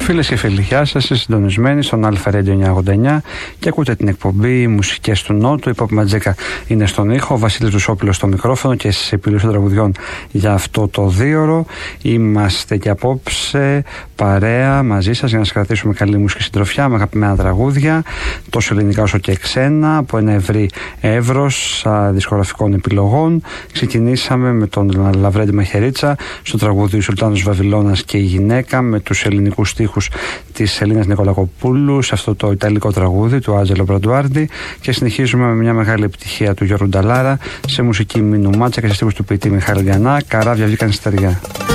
Φίλες και φίλοι, γεια σας, είστε συντονισμένοι στον Αλφα Radio 989 και ακούτε την εκπομπή Μουσικές του Νότου. Η Pop Ματζίκα είναι στον ήχο, ο Βασίλης Βουσόπουλος στο μικρόφωνο και στις επιλογές των τραγουδιών για αυτό το δίωρο. Είμαστε και απόψε παρέα μαζί σας για να σας κρατήσουμε καλή μουσική συντροφιά με αγαπημένα τραγούδια, τόσο ελληνικά όσο και ξένα, από ένα ευρύ εύρος δισκογραφικών επιλογών. Ξεκινήσαμε με τον Λαβρέντη Μαχαιρίτσα στο τραγούδι Σουλτάνος Βαβυλώνας και η γυναίκα, με τους ελληνικούς στίχους της Ελίνας Νικολακοπούλου σε αυτό το ιταλικό τραγούδι του Άντζελο Μπραντουάρντι, και συνεχίζουμε με μια μεγάλη επιτυχία του Γιώργου Νταλάρα σε μουσική Μίνου Μάτσα και σε στίχους του ποιητή Μιχάλη Γκανά, Καράβια βγήκαν στη στεριά.